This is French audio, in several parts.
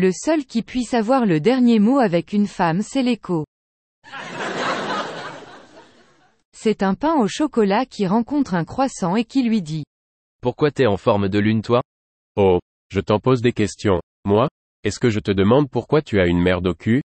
Le seul qui puisse avoir le dernier mot avec une femme, c'est l'écho. C'est un pain au chocolat qui rencontre un croissant et qui lui dit. Pourquoi t'es en forme de lune toi? Oh, je t'en pose des questions. Moi? Est-ce que je te demande pourquoi tu as une merde au cul?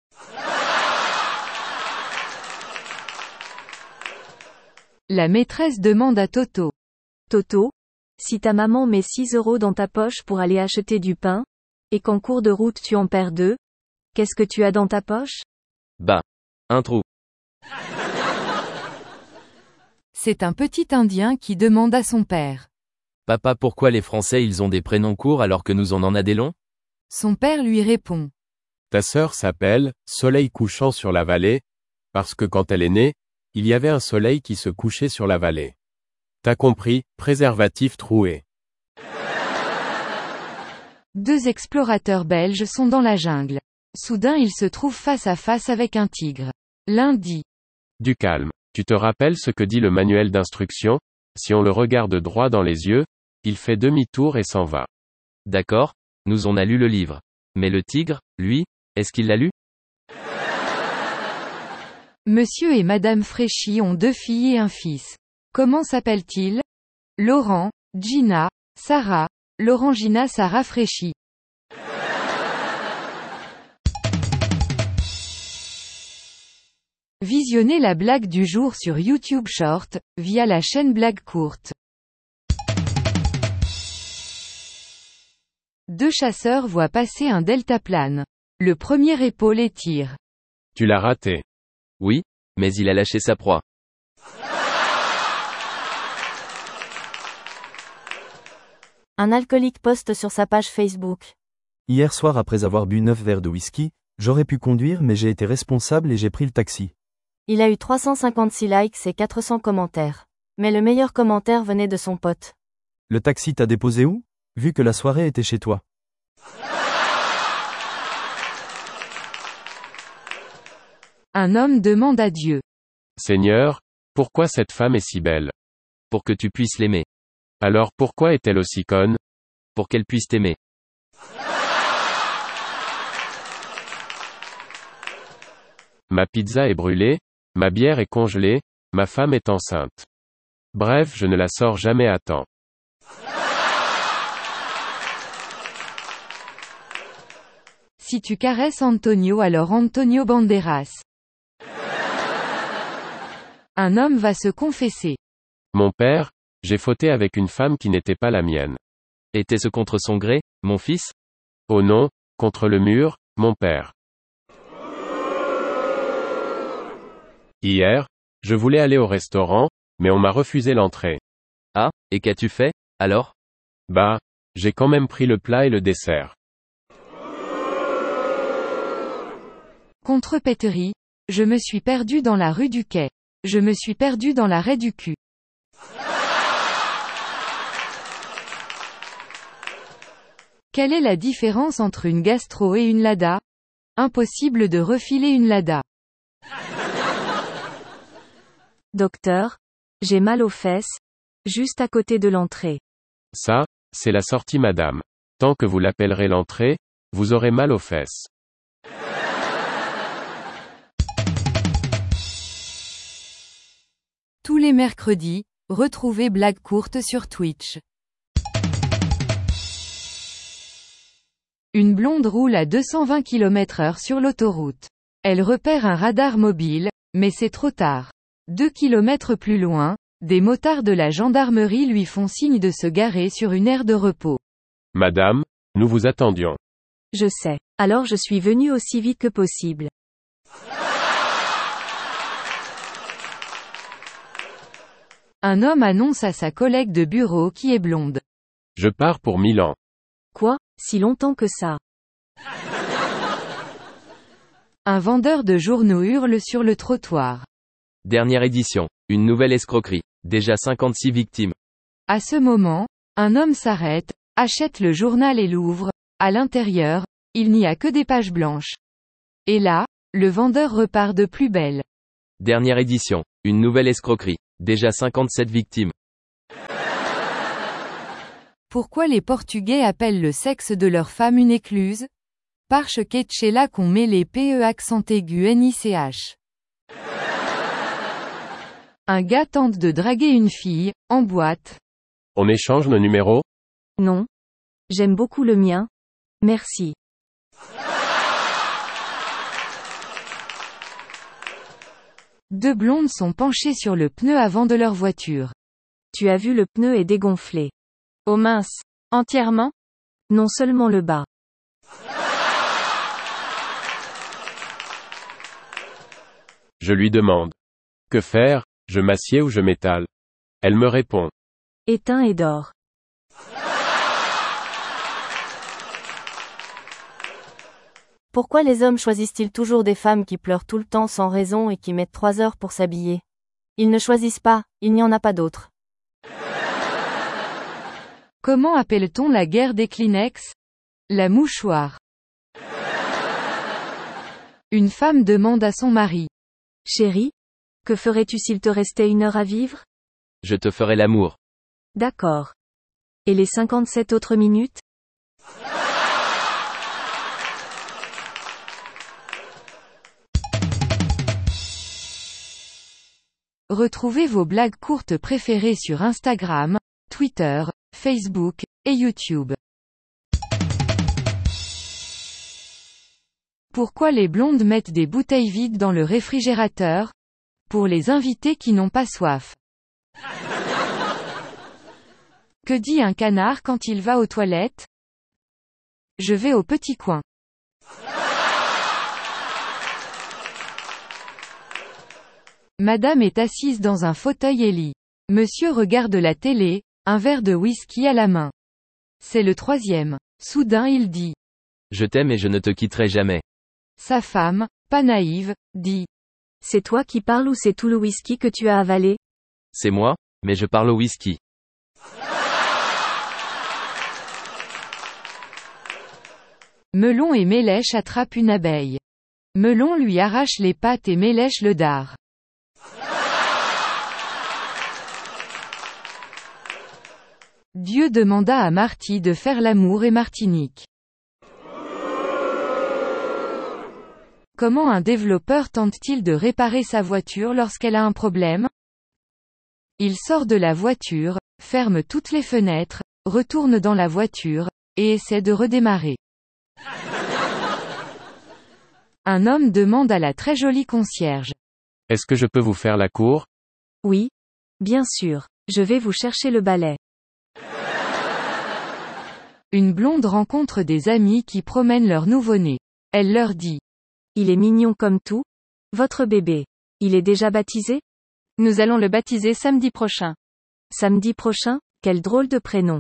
La maîtresse demande à Toto. Toto, si ta maman met 6 € dans ta poche pour aller acheter du pain, et qu'en cours de route tu en perds 2, qu'est-ce que tu as dans ta poche? Bah. Un trou. C'est un petit Indien qui demande à son père. Papa, pourquoi les Français ils ont des prénoms courts alors que nous on en a des longs? Son père lui répond. Ta sœur s'appelle Soleil couchant sur la vallée, parce que quand elle est née, il y avait un soleil qui se couchait sur la vallée. T'as compris, préservatif troué. Deux explorateurs belges sont dans la jungle. Soudain ils se trouvent face à face avec un tigre. L'un dit. Du calme. Tu te rappelles ce que dit le manuel d'instruction? Si on le regarde droit dans les yeux, il fait demi-tour et s'en va. D'accord, nous on a lu le livre. Mais le tigre, lui, est-ce qu'il l'a lu? Monsieur et Madame Fréchy ont 2 filles et un fils. Comment s'appellent-ils? Laurent, Gina, Sarah, Laurent Gina Sarah Fréchy. Visionnez la blague du jour sur YouTube Short, via la chaîne Blague Courte. 2 chasseurs voient passer un deltaplane. Le premier épaule et tire. Tu l'as raté. Oui, mais il a lâché sa proie. Un alcoolique poste sur sa page Facebook. Hier soir après avoir bu 9 verres de whisky, j'aurais pu conduire mais j'ai été responsable et j'ai pris le taxi. Il a eu 356 likes et 400 commentaires. Mais le meilleur commentaire venait de son pote. Le taxi t'a déposé où? Vu que la soirée était chez toi. Un homme demande à Dieu. Seigneur, pourquoi cette femme est si belle? Pour que tu puisses l'aimer. Alors pourquoi est-elle aussi conne? Pour qu'elle puisse t'aimer. Ma pizza est brûlée, ma bière est congelée, ma femme est enceinte. Bref, je ne la sors jamais à temps. Si tu caresses Antonio alors Antonio Banderas. Un homme va se confesser. Mon père, j'ai fauté avec une femme qui n'était pas la mienne. Était-ce contre son gré, mon fils? Oh non, contre le mur, mon père. Hier, je voulais aller au restaurant, mais on m'a refusé l'entrée. Ah, et qu'as-tu fait, alors? Bah, j'ai quand même pris le plat et le dessert. Contrepéterie. Je me suis perdu dans la rue du Quai. Je me suis perdu dans l'arrêt du cul. Quelle est la différence entre une gastro et une Lada? Impossible de refiler une Lada. Docteur, j'ai mal aux fesses, juste à côté de l'entrée. Ça, c'est la sortie madame. Tant que vous l'appellerez l'entrée, vous aurez mal aux fesses. Tous les mercredis, retrouvez Blague Courte sur Twitch. Une blonde roule à 220 km/h sur l'autoroute. Elle repère un radar mobile, mais c'est trop tard. 2 km plus loin, des motards de la gendarmerie lui font signe de se garer sur une aire de repos. Madame, nous vous attendions. Je sais. Alors je suis venu aussi vite que possible. Un homme annonce à sa collègue de bureau qui est blonde. Je pars pour Milan. Quoi, si longtemps que ça? Un vendeur de journaux hurle sur le trottoir. Dernière édition. Une nouvelle escroquerie. Déjà 56 victimes. À ce moment, un homme s'arrête, achète le journal et l'ouvre. À l'intérieur, il n'y a que des pages blanches. Et là, le vendeur repart de plus belle. Dernière édition. Une nouvelle escroquerie. Déjà 57 victimes. Pourquoi les Portugais appellent le sexe de leur femme une écluse? Parche Ketchela qu'on met les PE accent aigu NICH. Un gars tente de draguer une fille, en boîte. On échange nos numéros? Non. J'aime beaucoup le mien. Merci. Deux blondes sont penchées sur le pneu avant de leur voiture. Tu as vu, le pneu est dégonflé. Oh mince. Entièrement? Non, seulement le bas. Je lui demande. Que faire, je m'assieds ou je m'étale? Elle me répond. Éteins et dors. Pourquoi les hommes choisissent-ils toujours des femmes qui pleurent tout le temps sans raison et qui mettent 3 heures pour s'habiller? Ils ne choisissent pas, il n'y en a pas d'autres. Comment appelle-t-on la guerre des Kleenex? La mouchoir. Une femme demande à son mari. Chérie, que ferais-tu s'il te restait 1 heure à vivre? Je te ferai l'amour. D'accord. Et les 57 autres minutes? Retrouvez vos blagues courtes préférées sur Instagram, Twitter, Facebook, et YouTube. Pourquoi les blondes mettent des bouteilles vides dans le réfrigérateur? Pour les invités qui n'ont pas soif. Que dit un canard quand il va aux toilettes? Je vais au petit coin. Madame est assise dans un fauteuil et lit. Monsieur regarde la télé, un verre de whisky à la main. C'est le 3e. Soudain il dit. Je t'aime et je ne te quitterai jamais. Sa femme, pas naïve, dit. C'est toi qui parles ou c'est tout le whisky que tu as avalé? C'est moi, mais je parle au whisky. Melon et Mélèche attrapent une abeille. Melon lui arrache les pattes et Mélèche le dard. Dieu demanda à Marty de faire l'amour et Martinique. Comment un développeur tente-t-il de réparer sa voiture lorsqu'elle a un problème? Il sort de la voiture, ferme toutes les fenêtres, retourne dans la voiture, et essaie de redémarrer. Un homme demande à la très jolie concierge. Est-ce que je peux vous faire la cour? Oui. Bien sûr. Je vais vous chercher le balai. Une blonde rencontre des amis qui promènent leur nouveau-né. Elle leur dit. Il est mignon comme tout. Votre bébé. Il est déjà baptisé? Nous allons le baptiser samedi prochain. Samedi prochain? Quel drôle de prénom.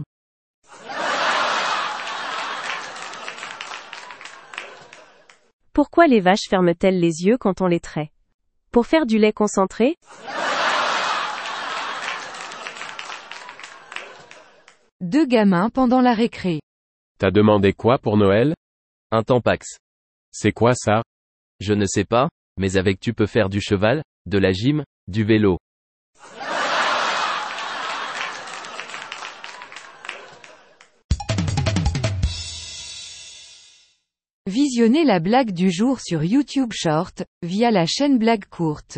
Pourquoi les vaches ferment-elles les yeux quand on les traite? Pour faire du lait concentré? Deux gamins pendant la récré. T'as demandé quoi pour Noël? Un Tampax. C'est quoi ça? Je ne sais pas, mais avec tu peux faire du cheval, de la gym, du vélo. Visionnez la blague du jour sur YouTube Short, via la chaîne Blague Courte.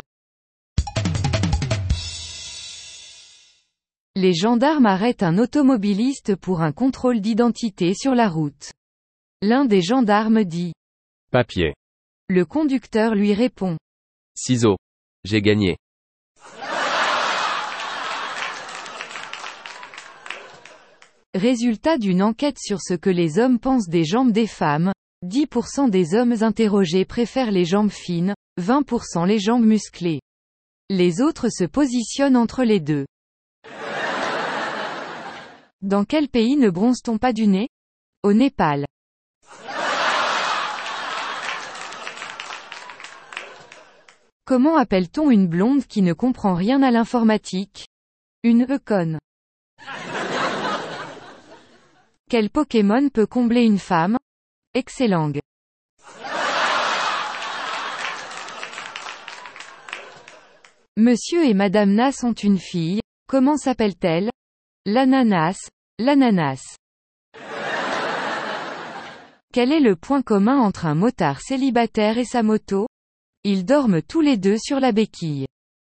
Les gendarmes arrêtent un automobiliste pour un contrôle d'identité sur la route. L'un des gendarmes dit. Papier. Le conducteur lui répond. Ciseaux. J'ai gagné. Résultat d'une enquête sur ce que les hommes pensent des jambes des femmes, 10% des hommes interrogés préfèrent les jambes fines, 20% les jambes musclées. Les autres se positionnent entre les deux. Dans quel pays ne bronze-t-on pas du nez? Au Népal. Comment appelle-t-on une blonde qui ne comprend rien à l'informatique? Une conne. Quel Pokémon peut combler une femme? Excellent. Monsieur et Madame Nas ont une fille, comment s'appelle-t-elle? L'ananas, l'ananas. Quel est le point commun entre un motard célibataire et sa moto? Ils dorment tous les deux sur la béquille.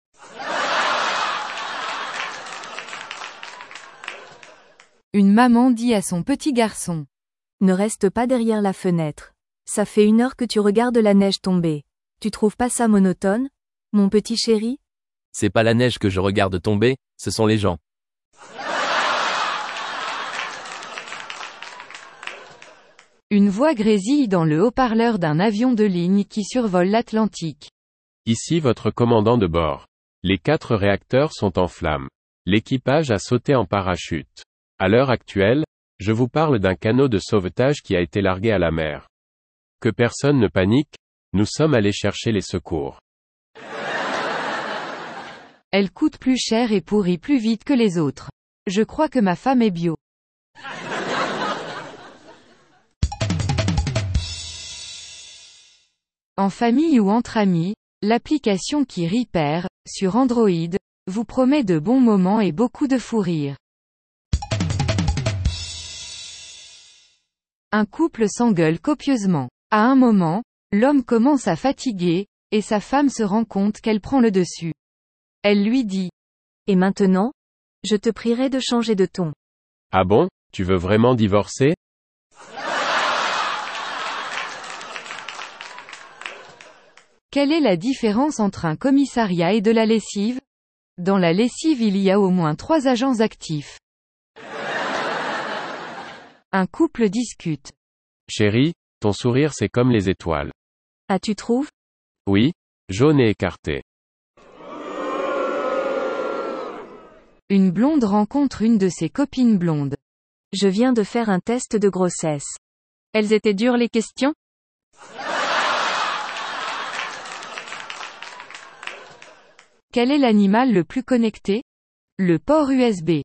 Une maman dit à son petit garçon. Ne reste pas derrière la fenêtre. Ça fait 1 heure que tu regardes la neige tomber. Tu trouves pas ça monotone, mon petit chéri? C'est pas la neige que je regarde tomber, ce sont les gens. Une voix grésille dans le haut-parleur d'un avion de ligne qui survole l'Atlantique. Ici votre commandant de bord. Les 4 réacteurs sont en flammes. L'équipage a sauté en parachute. À l'heure actuelle, je vous parle d'un canot de sauvetage qui a été largué à la mer. Que personne ne panique, nous sommes allés chercher les secours. Elle coûte plus cher et pourrit plus vite que les autres. Je crois que ma femme est bio. En famille ou entre amis, l'application qui rit perd, sur Android, vous promet de bons moments et beaucoup de fou rire. Un couple s'engueule copieusement. À un moment, l'homme commence à fatiguer, et sa femme se rend compte qu'elle prend le dessus. Elle lui dit. Et maintenant? Je te prierai de changer de ton. Ah bon, tu veux vraiment divorcer? Quelle est la différence entre un commissariat et de la lessive? Dans la lessive il y a au moins 3 agents actifs. Un couple discute. Chérie, ton sourire c'est comme les étoiles. Ah tu trouves? Oui, jaune et écarté. Une blonde rencontre une de ses copines blondes. Je viens de faire un test de grossesse. Elles étaient dures les questions? Quel est l'animal le plus connecté? Le port USB.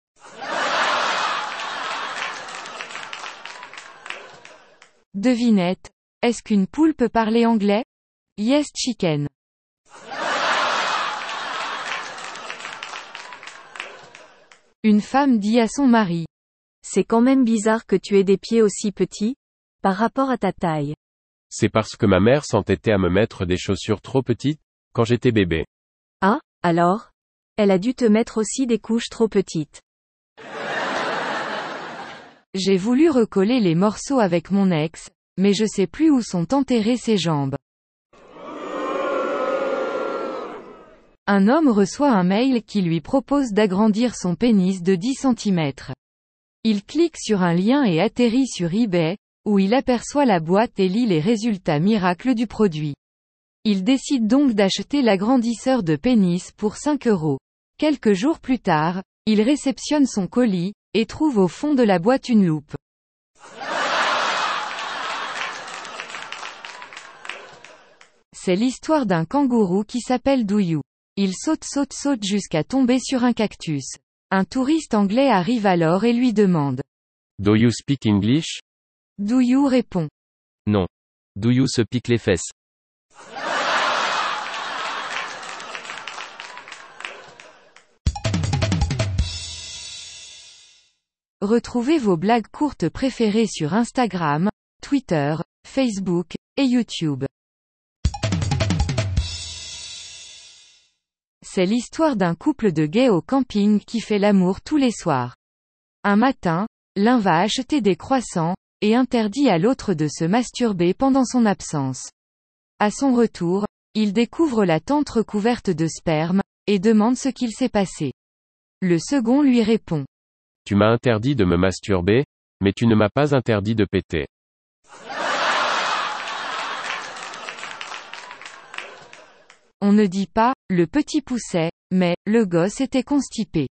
Devinette. Est-ce qu'une poule peut parler anglais? Yes chicken. Une femme dit à son mari. C'est quand même bizarre que tu aies des pieds aussi petits, par rapport à ta taille. C'est parce que ma mère s'entêtait à me mettre des chaussures trop petites, quand j'étais bébé. Ah, alors? Elle a dû te mettre aussi des couches trop petites. J'ai voulu recoller les morceaux avec mon ex, mais je sais plus où sont enterrées ses jambes. Un homme reçoit un mail qui lui propose d'agrandir son pénis de 10 cm. Il clique sur un lien et atterrit sur eBay, où il aperçoit la boîte et lit les résultats miracles du produit. Il décide donc d'acheter l'agrandisseur de pénis pour 5 €. Quelques jours plus tard, il réceptionne son colis, et trouve au fond de la boîte une loupe. C'est l'histoire d'un kangourou qui s'appelle Douyou. Il saute jusqu'à tomber sur un cactus. Un touriste anglais arrive alors et lui demande. Do you speak English? Douyou répond. Non. Douyou se pique les fesses. Retrouvez vos blagues courtes préférées sur Instagram, Twitter, Facebook, et YouTube. C'est l'histoire d'un couple de gays au camping qui fait l'amour tous les soirs. Un matin, l'un va acheter des croissants, et interdit à l'autre de se masturber pendant son absence. À son retour, il découvre la tente recouverte de sperme, et demande ce qu'il s'est passé. Le second lui répond. Tu m'as interdit de me masturber, mais tu ne m'as pas interdit de péter. On ne dit pas, le petit poussait, mais, le gosse était constipé.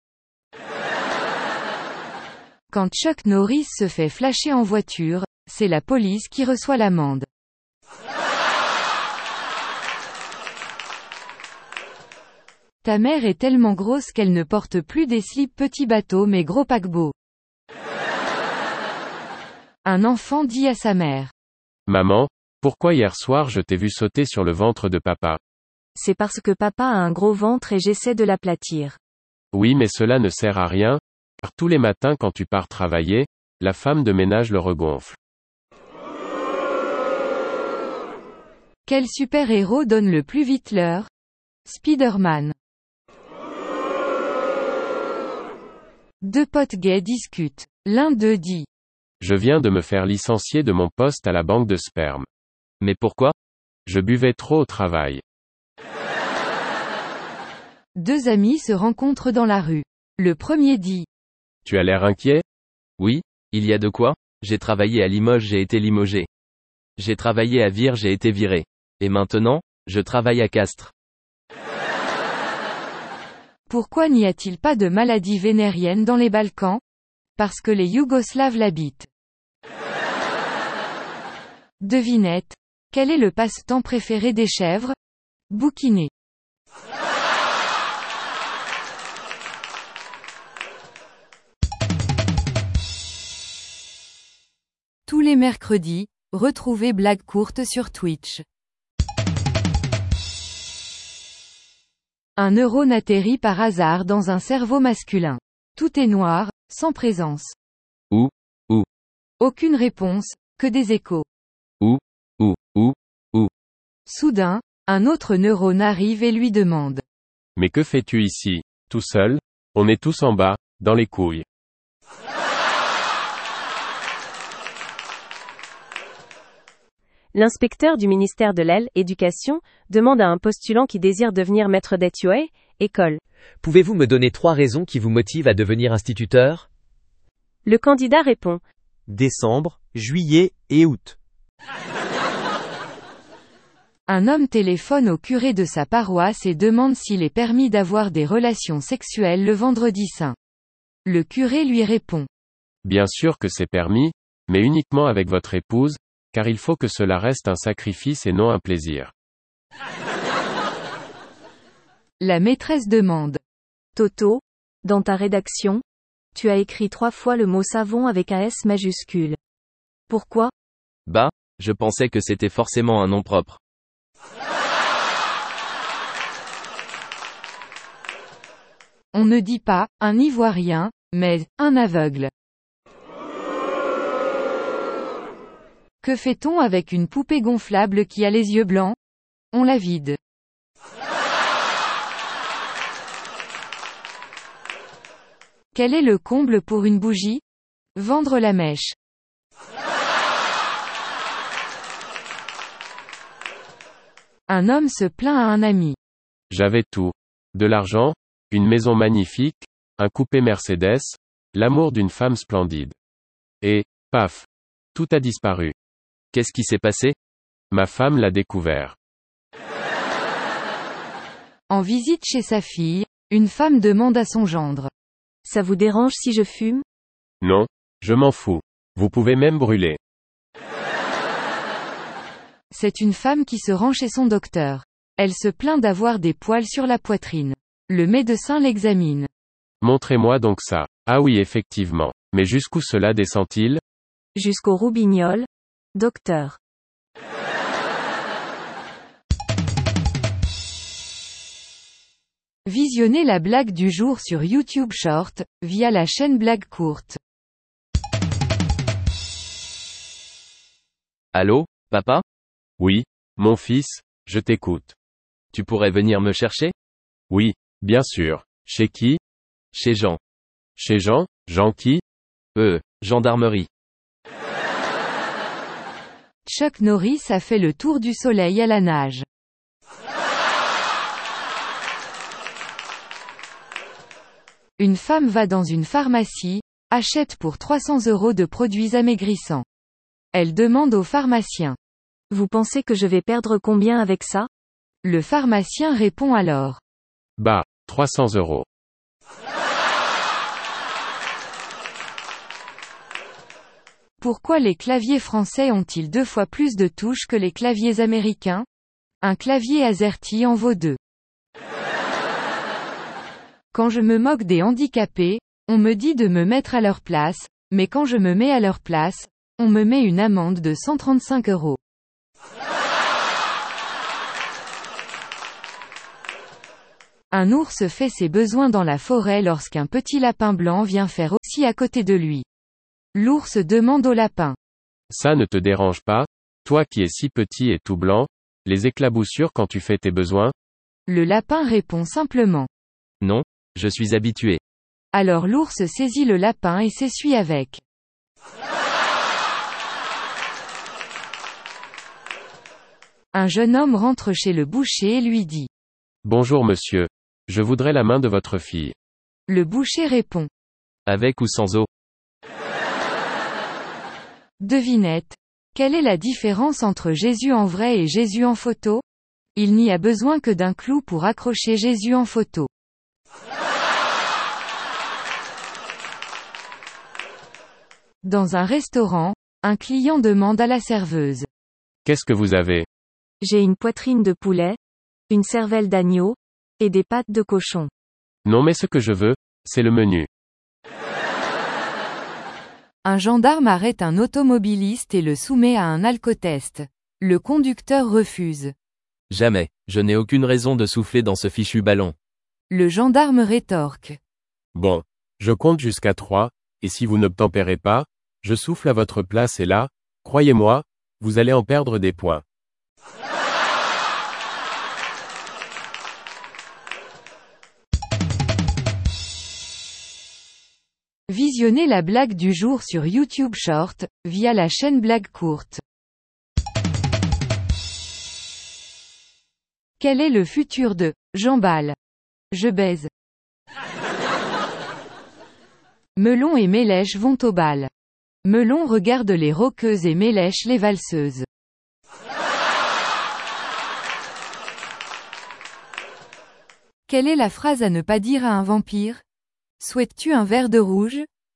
Quand Chuck Norris se fait flasher en voiture, c'est la police qui reçoit l'amende. Ta mère est tellement grosse qu'elle ne porte plus des slips petit bateau mais gros paquebot. Un enfant dit à sa mère. Maman, pourquoi hier soir je t'ai vu sauter sur le ventre de papa? C'est parce que papa a un gros ventre et j'essaie de l'aplatir. Oui mais cela ne sert à rien, car tous les matins quand tu pars travailler, la femme de ménage le regonfle. Quel super-héros donne le plus vite l'heure? Spider-Man. Deux potes gays discutent. L'un d'eux dit. Je viens de me faire licencier de mon poste à la banque de sperme. Mais pourquoi? Je buvais trop au travail. Deux amis se rencontrent dans la rue. Le premier dit. Tu as l'air inquiet? Oui, il y a de quoi? J'ai travaillé à Limoges, j'ai été limogé. J'ai travaillé à Vire, j'ai été viré. Et maintenant, je travaille à Castres. Pourquoi n'y a-t-il pas de maladie vénérienne dans les Balkans? Parce que les Yougoslaves l'habitent. Devinette. Quel est le passe-temps préféré des chèvres? Bouquiner. Tous les mercredis, retrouvez Blague courte sur Twitch. Un neurone atterrit par hasard dans un cerveau masculin. Tout est noir, sans présence. Où? Aucune réponse, que des échos. Où? Soudain, un autre neurone arrive et lui demande. Mais que fais-tu ici, tout seul? On est tous en bas, dans les couilles. L'inspecteur du ministère de l'Éducation demande à un postulant qui désire devenir maître d'école, école. Pouvez-vous me donner 3 raisons qui vous motivent à devenir instituteur? Le candidat répond. Décembre, juillet et août. Un homme téléphone au curé de sa paroisse et demande s'il est permis d'avoir des relations sexuelles le vendredi saint. Le curé lui répond. Bien sûr que c'est permis, mais uniquement avec votre épouse, car il faut que cela reste un sacrifice et non un plaisir. La maîtresse demande. Toto, dans ta rédaction, tu as écrit 3 fois le mot savon avec un S majuscule. Pourquoi? Bah, je pensais que c'était forcément un nom propre. On ne dit pas, un Ivoirien, mais, un aveugle. Que fait-on avec une poupée gonflable qui a les yeux blancs? On la vide. Quel est le comble pour une bougie? Vendre la mèche. Un homme se plaint à un ami. J'avais tout. De l'argent, une maison magnifique, un coupé Mercedes, l'amour d'une femme splendide. Et, paf. Tout a disparu. Qu'est-ce qui s'est passé? Ma femme l'a découvert. En visite chez sa fille, une femme demande à son gendre. Ça vous dérange si je fume? Non, je m'en fous. Vous pouvez même brûler. C'est une femme qui se rend chez son docteur. Elle se plaint d'avoir des poils sur la poitrine. Le médecin l'examine. Montrez-moi donc ça. Ah oui, effectivement. Mais jusqu'où cela descend-il? Jusqu'au roubignoles. Docteur. Visionnez la blague du jour sur YouTube Short, via la chaîne Blague courte. Allô, papa? Oui, mon fils, je t'écoute. Tu pourrais venir me chercher? Oui, bien sûr. Chez qui? Chez Jean. Chez Jean? Jean qui? Gendarmerie. Chuck Norris a fait le tour du soleil à la nage. Une femme va dans une pharmacie, achète pour 300 € de produits amaigrissants. Elle demande au pharmacien. Vous pensez que je vais perdre combien avec ça? Le pharmacien répond alors. Bah, 300 €. Pourquoi les claviers français ont-ils 2 fois plus de touches que les claviers américains? Un clavier AZERTY en vaut 2. Quand je me moque des handicapés, on me dit de me mettre à leur place, mais quand je me mets à leur place, on me met une amende de 135 €. Un ours fait ses besoins dans la forêt lorsqu'un petit lapin blanc vient faire aussi à côté de lui. L'ours demande au lapin. Ça ne te dérange pas, toi qui es si petit et tout blanc? Les éclaboussures quand tu fais tes besoins? Le lapin répond simplement. Non, je suis habitué. Alors l'ours saisit le lapin et s'essuie avec. Un jeune homme rentre chez le boucher et lui dit. Bonjour monsieur. Je voudrais la main de votre fille. Le boucher répond. Avec ou sans eau? Devinette. Quelle est la différence entre Jésus en vrai et Jésus en photo? Il n'y a besoin que d'un clou pour accrocher Jésus en photo. Dans un restaurant, un client demande à la serveuse. Qu'est-ce que vous avez? J'ai une poitrine de poulet, une cervelle d'agneau, et des pattes de cochon. Non mais ce que je veux, c'est le menu. Un gendarme arrête un automobiliste et le soumet à un alcotest. Le conducteur refuse. Jamais, je n'ai aucune raison de souffler dans ce fichu ballon. Le gendarme rétorque. Bon. Je compte jusqu'à 3, et si vous n'obtempérez pas, je souffle à votre place et là, croyez-moi, vous allez en perdre des points. Visionnez la blague du jour sur YouTube Short, via la chaîne Blague Courte. Quel est le futur de « j'emballe »? Je baise. Melon et Mélèche vont au bal. Melon regarde les rockeuses et Mélèche les valseuses. Quelle est la phrase à ne pas dire à un vampire? Souhaites-tu un verre de rouge?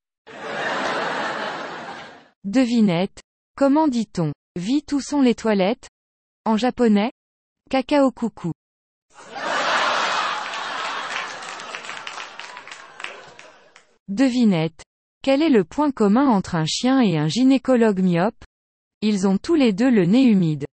Devinette. Comment dit-on « vite où sont les toilettes » en japonais? Cacao coucou. Devinette. Quel est le point commun entre un chien et un gynécologue myope? Ils ont tous les deux le nez humide.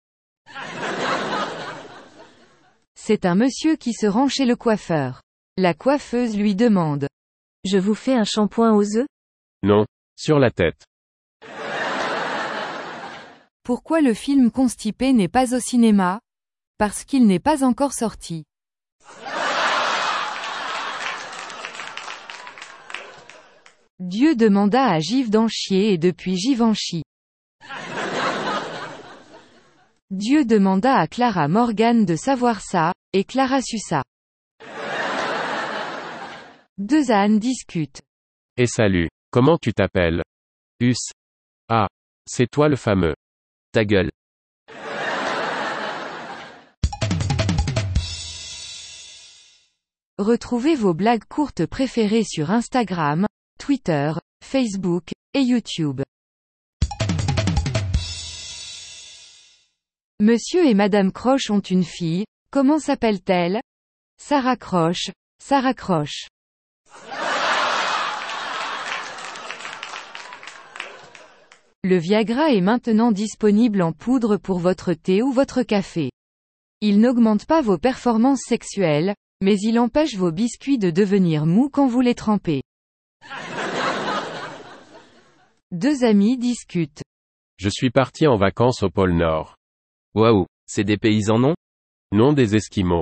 C'est un monsieur qui se rend chez le coiffeur. La coiffeuse lui demande. Je vous fais un shampoing aux œufs? Non, sur la tête. Pourquoi le film Constipé n'est pas au cinéma? Parce qu'il n'est pas encore sorti. Dieu demanda à Givre d'en chier et depuis Givre en chie. Dieu demanda à Clara Morgan de savoir ça, et Clara sut ça. Deux ânes discutent. Et salut, comment tu t'appelles? Us. Ah. C'est toi le fameux. Ta gueule. Retrouvez vos blagues courtes préférées sur Instagram, Twitter, Facebook, et YouTube. Monsieur et Madame Croche ont une fille, comment s'appelle-t-elle? Sarah Croche, Sarah Croche. Le Viagra est maintenant disponible en poudre pour votre thé ou votre café. Il n'augmente pas vos performances sexuelles, mais il empêche vos biscuits de devenir mous quand vous les trempez. Deux amis discutent. Je suis parti en vacances au pôle Nord. Waouh, c'est des paysans non? Non des Esquimaux.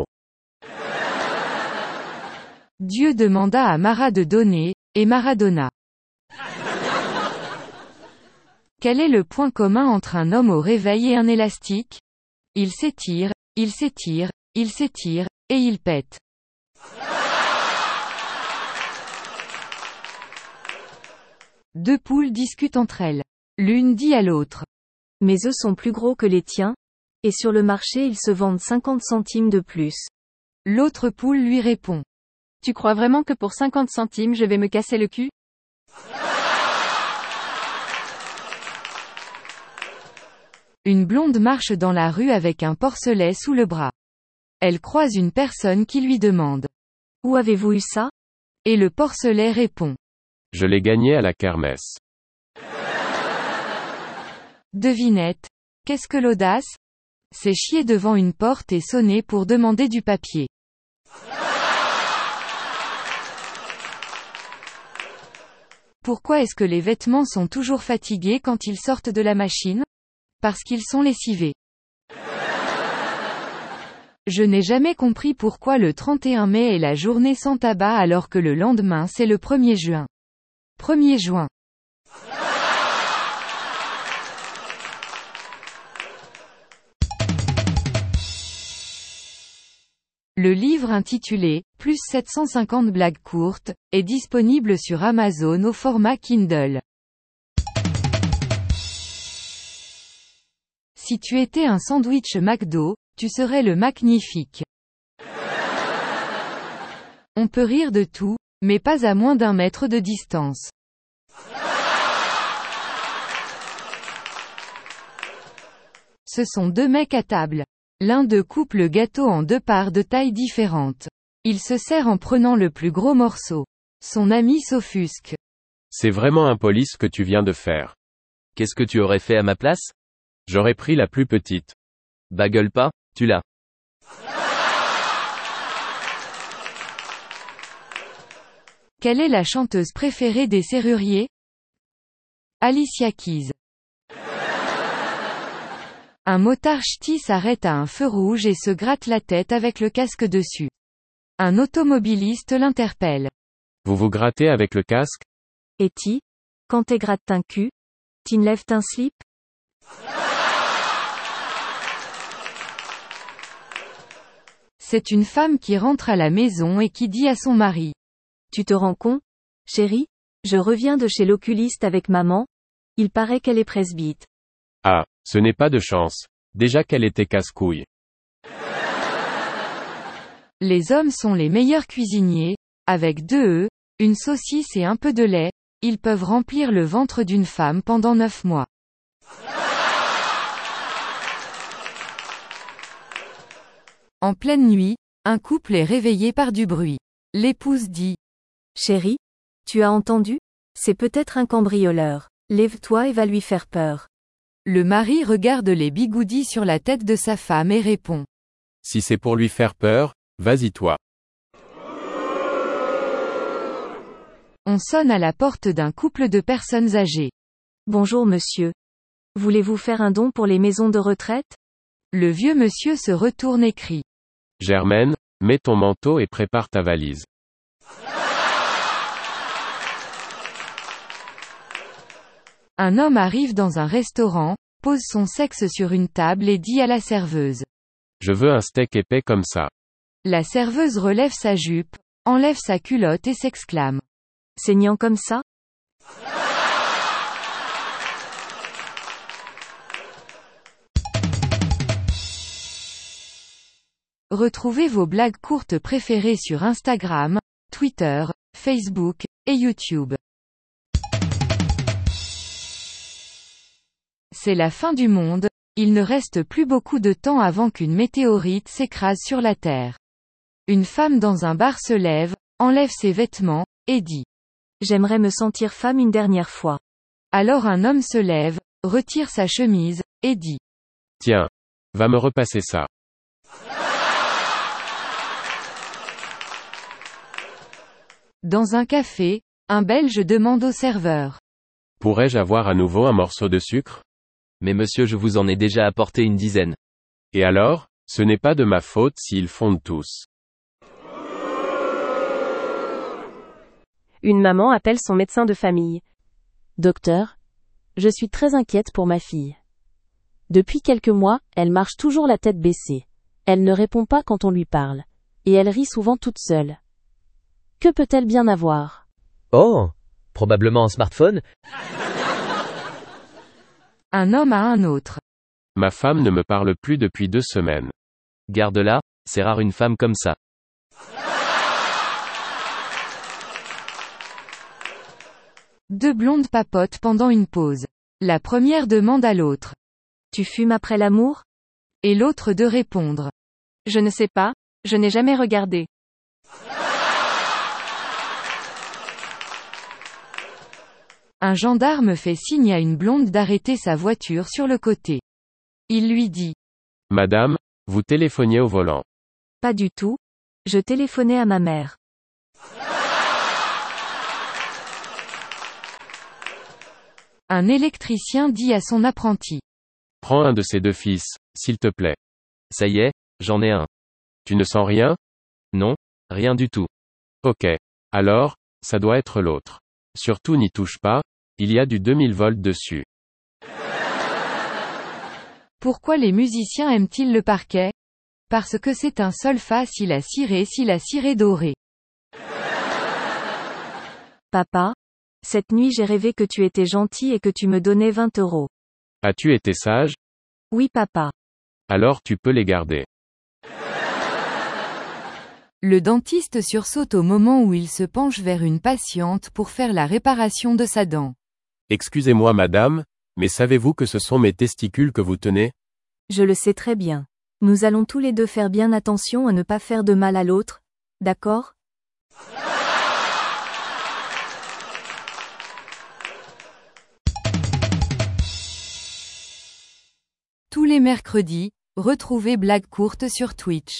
Dieu demanda à Mara de donner, et Mara donna. Quel est le point commun entre un homme au réveil et un élastique? Il s'étire, il s'étire, il s'étire, et il pète. Deux poules discutent entre elles. L'une dit à l'autre. Mes œufs sont plus gros que les tiens, et sur le marché ils se vendent 50 centimes de plus. L'autre poule lui répond. Tu crois vraiment que pour 50 centimes je vais me casser le cul? Une blonde marche dans la rue avec un porcelet sous le bras. Elle croise une personne qui lui demande. Où avez-vous eu ça? Et le porcelet répond. Je l'ai gagné à la kermesse. Devinette. Qu'est-ce que l'audace? C'est chier devant une porte et sonner pour demander du papier. Pourquoi est-ce que les vêtements sont toujours fatigués quand ils sortent de la machine? Parce qu'ils sont lessivés. Je n'ai jamais compris pourquoi le 31 mai est la journée sans tabac alors que le lendemain c'est le 1er juin. 1er juin. Le livre intitulé « Plus 750 blagues courtes » est disponible sur Amazon au format Kindle. Si tu étais un sandwich McDo, tu serais le magnifique. On peut rire de tout, mais pas à moins d'1 mètre de distance. Ce sont 2 mecs à table. L'un d'eux coupe le gâteau en 2 parts de taille différentes. Il se sert en prenant le plus gros morceau. Son ami s'offusque. C'est vraiment impoli ce que tu viens de faire. Qu'est-ce que tu aurais fait à ma place? J'aurais pris la plus petite. Bah gueule pas, tu l'as. Quelle est la chanteuse préférée des serruriers? Alicia Keys. Un motard ch'ti s'arrête à un feu rouge et se gratte la tête avec le casque dessus. Un automobiliste l'interpelle. Vous vous grattez avec le casque? Et ti, quand t'es gratte un cul, t'enlèves un slip? C'est une femme qui rentre à la maison et qui dit à son mari. Tu te rends compte, chérie? Je reviens de chez l'oculiste avec maman. Il paraît qu'elle est presbyte. Ah, ce n'est pas de chance. Déjà qu'elle était casse-couille. Les hommes sont les meilleurs cuisiniers. Avec 2 œufs, une saucisse et un peu de lait, ils peuvent remplir le ventre d'une femme pendant 9 mois. En pleine nuit, un couple est réveillé par du bruit. L'épouse dit. Chérie, tu as entendu? C'est peut-être un cambrioleur. Lève-toi et va lui faire peur. Le mari regarde les bigoudis sur la tête de sa femme et répond. Si c'est pour lui faire peur, vas-y toi. On sonne à la porte d'un couple de personnes âgées. Bonjour monsieur. Voulez-vous faire un don pour les maisons de retraite? Le vieux monsieur se retourne et crie. Germaine, mets ton manteau et prépare ta valise. Un homme arrive dans un restaurant, pose son sexe sur une table et dit à la serveuse. Je veux un steak épais comme ça. La serveuse relève sa jupe, enlève sa culotte et s'exclame. Saignant comme ça? Retrouvez vos blagues courtes préférées sur Instagram, Twitter, Facebook, et YouTube. C'est la fin du monde, il ne reste plus beaucoup de temps avant qu'une météorite s'écrase sur la Terre. Une femme dans un bar se lève, enlève ses vêtements, et dit. J'aimerais me sentir femme une dernière fois. Alors un homme se lève, retire sa chemise, et dit. Tiens. Va me repasser ça. Dans un café, un Belge demande au serveur. Pourrais-je avoir à nouveau un morceau de sucre? Mais monsieur, je vous en ai déjà apporté une dizaine. Et alors, ce n'est pas de ma faute s'ils fondent tous. Une maman appelle son médecin de famille. Docteur, je suis très inquiète pour ma fille. Depuis quelques mois, elle marche toujours la tête baissée. Elle ne répond pas quand on lui parle. Et elle rit souvent toute seule. Que peut-elle bien avoir? Oh, probablement un smartphone. Un homme à un autre. Ma femme ne me parle plus depuis 2 semaines. Garde-la, c'est rare une femme comme ça. Deux blondes papotent pendant une pause. La première demande à l'autre. Tu fumes après l'amour? Et l'autre de répondre. Je ne sais pas, je n'ai jamais regardé. Un gendarme fait signe à une blonde d'arrêter sa voiture sur le côté. Il lui dit. Madame, vous téléphoniez au volant. Pas du tout. Je téléphonais à ma mère. Un électricien dit à son apprenti. Prends un de ces 2 fils, s'il te plaît. Ça y est, j'en ai un. Tu ne sens rien? Non, rien du tout. Ok. Alors, ça doit être l'autre. Surtout n'y touche pas, il y a du 2000 volts dessus. Pourquoi les musiciens aiment-ils le parquet? Parce que c'est un solfa si la ciré doré. Papa? Cette nuit j'ai rêvé que tu étais gentil et que tu me donnais 20 euros. As-tu été sage? Oui papa. Alors tu peux les garder. Le dentiste sursaute au moment où il se penche vers une patiente pour faire la réparation de sa dent. Excusez-moi madame, mais savez-vous que ce sont mes testicules que vous tenez? Je le sais très bien. Nous allons tous les deux faire bien attention à ne pas faire de mal à l'autre, d'accord? Tous les mercredis, retrouvez Blague courte sur Twitch.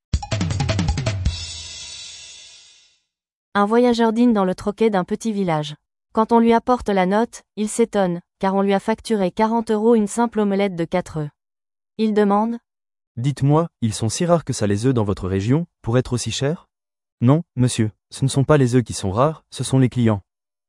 Un voyageur dîne dans le troquet d'un petit village. Quand on lui apporte la note, il s'étonne, car on lui a facturé 40 € une simple omelette de 4 œufs. Il demande: Dites-moi, ils sont si rares que ça les œufs dans votre région, pour être aussi chers? Non, monsieur, ce ne sont pas les œufs qui sont rares, ce sont les clients.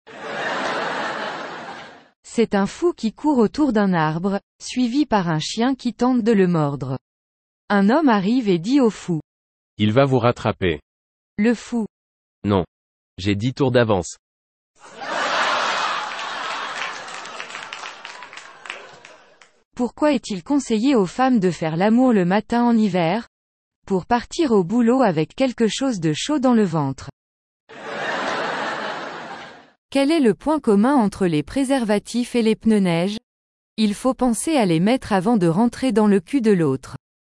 C'est un fou qui court autour d'un arbre, suivi par un chien qui tente de le mordre. Un homme arrive et dit au fou. Il va vous rattraper. Le fou. Non. J'ai 10 tours d'avance. Pourquoi est-il conseillé aux femmes de faire l'amour le matin en hiver? Pour partir au boulot avec quelque chose de chaud dans le ventre. Quel est le point commun entre les préservatifs et les pneus neige? Il faut penser à les mettre avant de rentrer dans le cul de l'autre.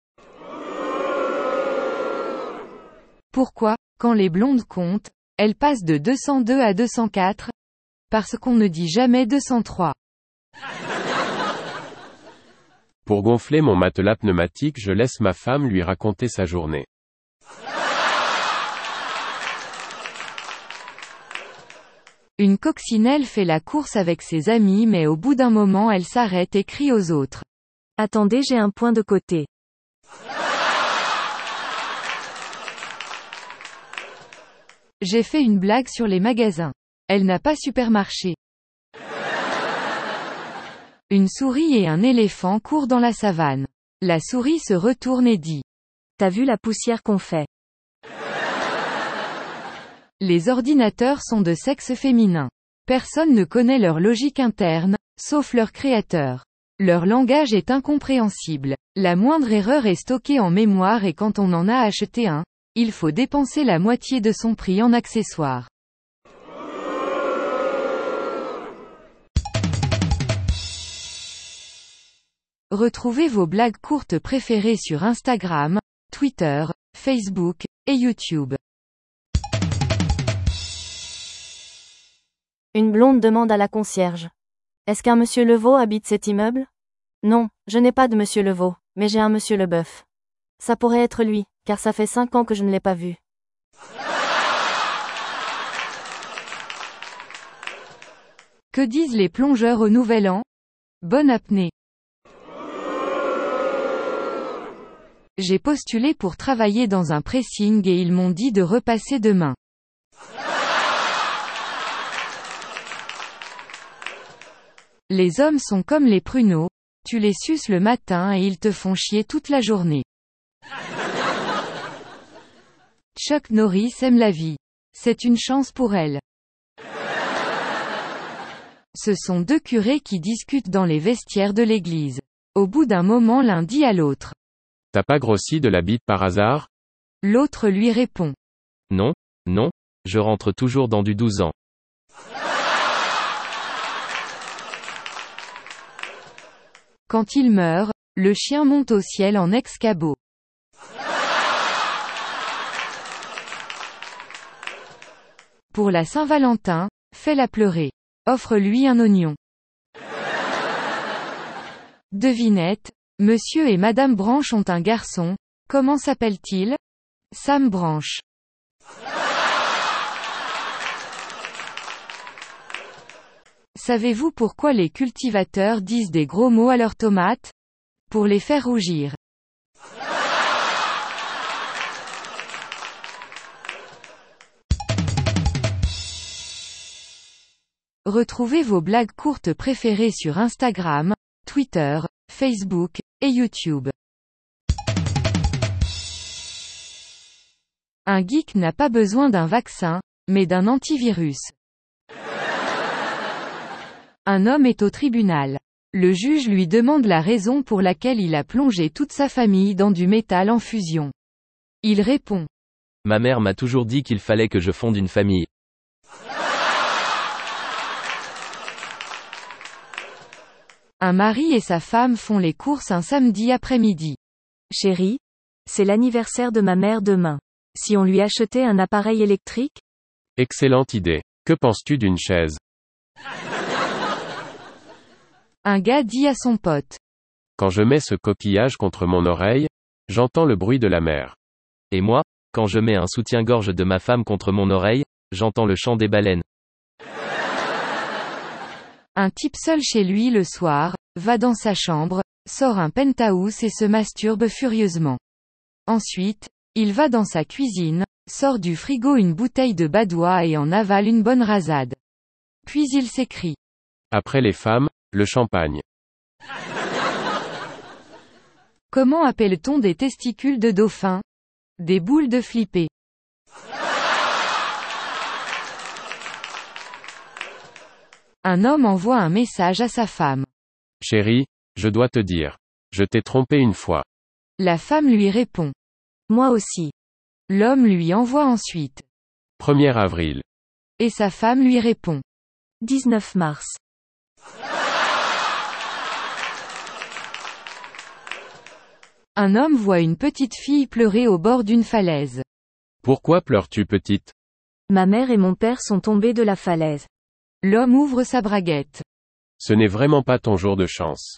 Pourquoi, quand les blondes comptent, elles passent de 202 à 204? Parce qu'on ne dit jamais 203. Pour gonfler mon matelas pneumatique, je laisse ma femme lui raconter sa journée. Une coccinelle fait la course avec ses amis mais au bout d'un moment elle s'arrête et crie aux autres. Attendez, j'ai un point de côté. J'ai fait une blague sur les magasins. Elle n'a pas super marché. Une souris et un éléphant courent dans la savane. La souris se retourne et dit. T'as vu la poussière qu'on fait? Les ordinateurs sont de sexe féminin. Personne ne connaît leur logique interne, sauf leur créateur. Leur langage est incompréhensible. La moindre erreur est stockée en mémoire et quand on en a acheté un, il faut dépenser la moitié de son prix en accessoires. Retrouvez vos blagues courtes préférées sur Instagram, Twitter, Facebook, et YouTube. Une blonde demande à la concierge: Est-ce qu'un monsieur Levaux habite cet immeuble? Non, je n'ai pas de monsieur Levaux, mais j'ai un monsieur Leboeuf. Ça pourrait être lui, car ça fait 5 ans que je ne l'ai pas vu. Que disent les plongeurs au Nouvel An? Bonne apnée. J'ai postulé pour travailler dans un pressing et ils m'ont dit de repasser demain. Les hommes sont comme les pruneaux, tu les suces le matin et ils te font chier toute la journée. Chuck Norris aime la vie. C'est une chance pour elle. Ce sont deux curés qui discutent dans les vestiaires de l'église. Au bout d'un moment l'un dit à l'autre. T'as pas grossi de la bite par hasard? L'autre lui répond. Non, non, je rentre toujours dans du 12 ans. Quand il meurt, le chien monte au ciel en ex-cabot. Pour la Saint-Valentin, fais-la pleurer. Offre-lui un oignon. Devinette, Monsieur et Madame Branche ont un garçon, comment s'appelle-t-il? Sam Branche. Savez-vous pourquoi les cultivateurs disent des gros mots à leurs tomates? Pour les faire rougir. Retrouvez vos blagues courtes préférées sur Instagram, Twitter, Facebook, et YouTube. Un geek n'a pas besoin d'un vaccin, mais d'un antivirus. Un homme est au tribunal. Le juge lui demande la raison pour laquelle il a plongé toute sa famille dans du métal en fusion. Il répond. Ma mère m'a toujours dit qu'il fallait que je fonde une famille. Un mari et sa femme font les courses un samedi après-midi. Chérie, c'est l'anniversaire de ma mère demain. Si on lui achetait un appareil électrique? Excellente idée. Que penses-tu d'une chaise? Un gars dit à son pote. Quand je mets ce coquillage contre mon oreille, j'entends le bruit de la mer. Et moi, quand je mets un soutien-gorge de ma femme contre mon oreille, j'entends le chant des baleines. Un type seul chez lui le soir, va dans sa chambre, sort un penthouse et se masturbe furieusement. Ensuite, il va dans sa cuisine, sort du frigo une bouteille de badois et en avale une bonne rasade. Puis il s'écrie. Après les femmes, le champagne. Comment appelle-t-on des testicules de dauphin? Des boules de flippé. Un homme envoie un message à sa femme. Chérie, je dois te dire. Je t'ai trompé une fois. La femme lui répond. Moi aussi. L'homme lui envoie ensuite. 1er avril. Et sa femme lui répond. 19 mars. Un homme voit une petite fille pleurer au bord d'une falaise. Pourquoi pleures-tu, petite? Ma mère et mon père sont tombés de la falaise. L'homme ouvre sa braguette. Ce n'est vraiment pas ton jour de chance.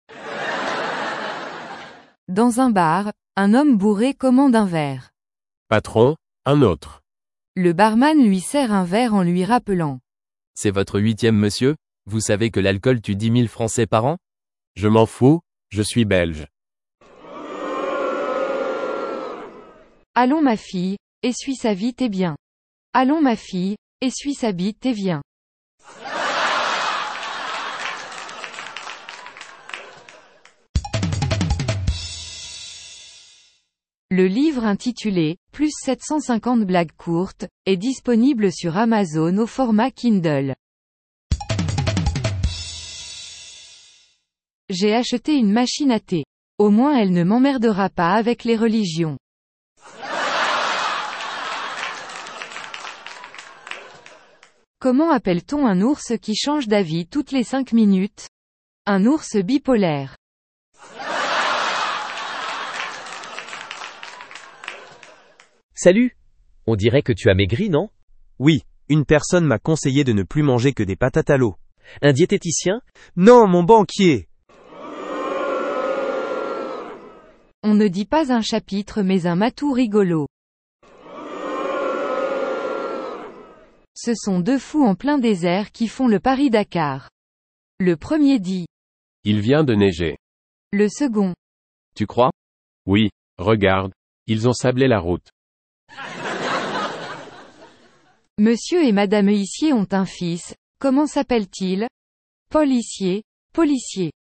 Dans un bar, un homme bourré commande un verre. Patron, un autre. Le barman lui sert un verre en lui rappelant. C'est votre 8e monsieur? Vous savez que l'alcool tue 10 000 Français par an? Je m'en fous, je suis belge. Allons ma fille, essuie sa bite et bien. Allons ma fille, essuie sa bite et viens. Le livre intitulé « Plus 750 blagues courtes » est disponible sur Amazon au format Kindle. J'ai acheté une machine à thé. Au moins elle ne m'emmerdera pas avec les religions. Comment appelle-t-on un ours qui change d'avis toutes les 5 minutes? Un ours bipolaire. Salut! On dirait que tu as maigri, non? Oui, une personne m'a conseillé de ne plus manger que des patates à l'eau. Un diététicien? Non, mon banquier! On ne dit pas un chapitre mais un matou rigolo. Ce sont deux fous en plein désert qui font le Paris-Dakar. Le premier dit. Il vient de neiger. Le second. Tu crois? Oui, regarde, ils ont sablé la route. Monsieur et Madame Huissier ont un fils, comment s'appelle-t-il? Paul Hissier, policier.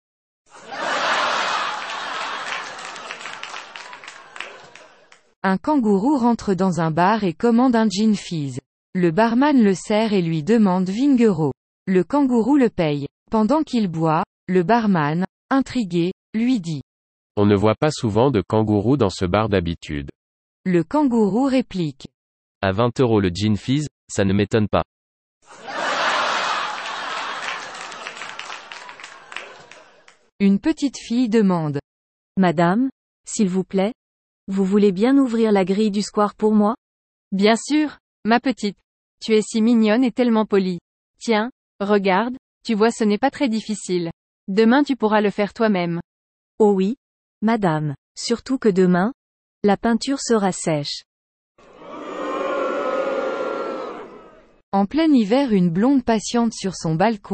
Un kangourou rentre dans un bar et commande un gin fizz. Le barman le sert et lui demande 20 €. Le kangourou le paye. Pendant qu'il boit, le barman, intrigué, lui dit. On ne voit pas souvent de kangourous dans ce bar d'habitude. Le kangourou réplique. À 20 € le gin fizz, ça ne m'étonne pas. Une petite fille demande. Madame, s'il vous plaît, vous voulez bien ouvrir la grille du square pour moi? Bien sûr, ma petite. Tu es si mignonne et tellement polie. Tiens, regarde, tu vois ce n'est pas très difficile. Demain tu pourras le faire toi-même. Oh oui, madame, surtout que demain, la peinture sera sèche. En plein hiver, une blonde patiente sur son balcon.